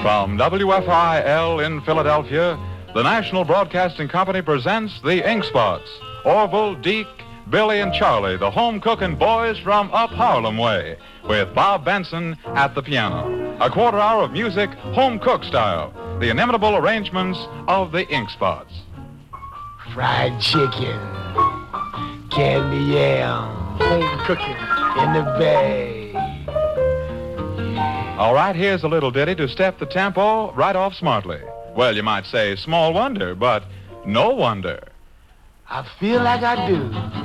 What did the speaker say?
From WFIL in Philadelphia, the National Broadcasting Company presents the Ink Spots. Orville, Deke, Billy, and Charlie, the home cooking boys from up Harlem way, with Bob Benson at the piano. A quarter hour of music, home cook style. The inimitable arrangements of the Ink Spots. Fried chicken, candy yam, home cooking in the bay. All right, here's a little ditty to step the tempo right off smartly. Well, you might say small wonder, but no wonder. I feel like I do.